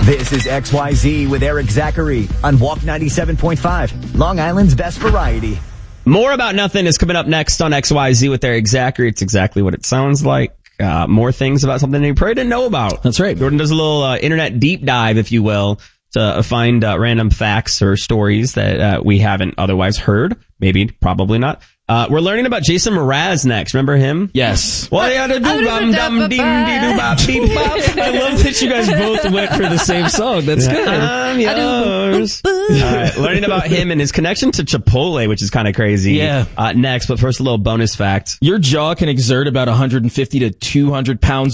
This is XYZ with Eric Zachary on Walk 97.5, Long Island's best variety. More About Nothing is coming up next on XYZ with Eric Zachary. It's exactly what it sounds like. More things about something you probably didn't know about. That's right. Jordan does a little internet deep dive, if you will, to find random facts or stories that we haven't otherwise heard. Maybe, probably not. We're learning about Jason Mraz next. Remember him? Yes. What you gotta do, bum dum ding dee bop beep bop. I love that you guys both went for the same song. That's good. I'm yours. All right, learning about him and his connection to Chipotle, which is kind of crazy. Yeah. Next, but first a little bonus fact. Your jaw can exert about 150 to 200 pounds